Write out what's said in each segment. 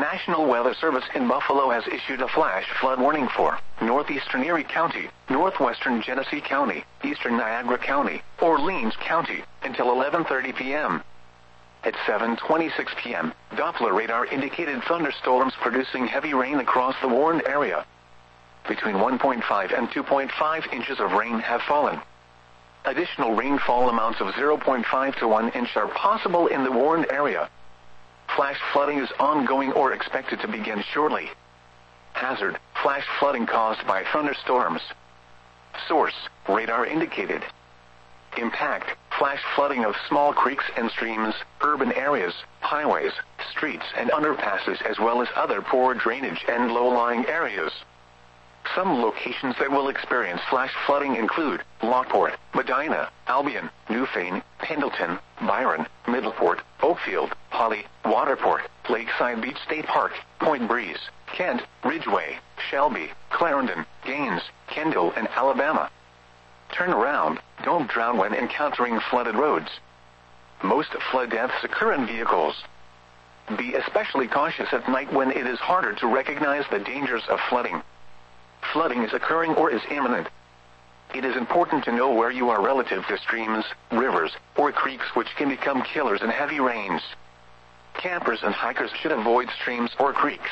National Weather Service in Buffalo has issued a flash flood warning for northeastern Erie County, northwestern Genesee County, eastern Niagara County, Orleans County, until 11:30 p.m. At 7:26 p.m., Doppler radar indicated thunderstorms producing heavy rain across the warned area. Between 1.5 and 2.5 inches of rain have fallen. Additional rainfall amounts of 0.5 to 1 inch are possible in the warned area. Flash flooding is ongoing or expected to begin shortly. Hazard: flash flooding caused by thunderstorms. Source: radar indicated. Impact: flash flooding of small creeks and streams, urban areas, highways, streets and underpasses, as well as other poor drainage and low-lying areas. Some locations that will experience flash flooding include Lockport, Medina, Albion, Newfane, Pendleton, Byron, Middleport, Oakfield, Holly, Waterport, Lakeside Beach State Park, Point Breeze, Kent, Ridgeway, Shelby, Clarendon, Gaines, Kendall, and Alabama. Turn around, don't drown when encountering flooded roads. Most flood deaths occur in vehicles. Be especially cautious at night when it is harder to recognize the dangers of flooding. Flooding is occurring or is imminent. It is important to know where you are relative to streams, rivers, or creeks, which can become killers in heavy rains. Campers and hikers should avoid streams or creeks.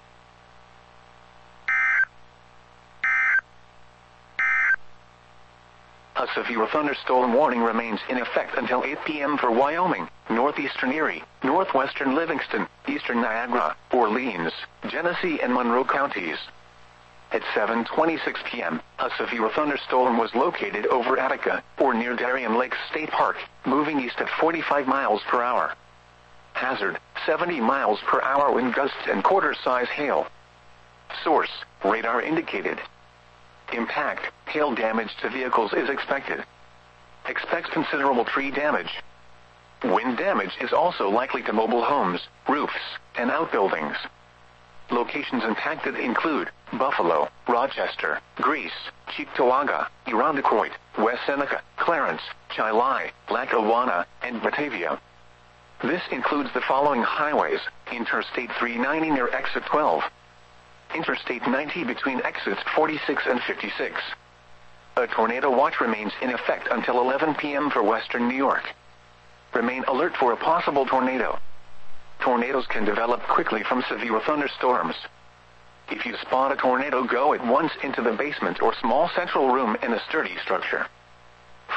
A severe thunderstorm warning remains in effect until 8 p.m. for Wyoming, northeastern Erie, northwestern Livingston, eastern Niagara, Orleans, Genesee, and Monroe counties. At 7:26 p.m., a severe thunderstorm was located over Attica, or near Darien Lake State Park, moving east at 45 miles per hour. Hazard: 70 miles per hour wind gusts and quarter-size hail. Source: radar indicated. Impact: hail damage to vehicles is expected. Expect considerable tree damage. Wind damage is also likely to mobile homes, roofs, and outbuildings. Locations impacted include Buffalo, Rochester, Greece, Cheektowaga, Irondequoit, West Seneca, Clarence, Chilai, Lackawanna, and Batavia. This includes the following highways: Interstate 390 near exit 12, Interstate 90 between exits 46 and 56. A tornado watch remains in effect until 11 p.m. for western New York. Remain alert for a possible tornado. Tornadoes can develop quickly from severe thunderstorms. If you spot a tornado, go at once into the basement or small central room in a sturdy structure.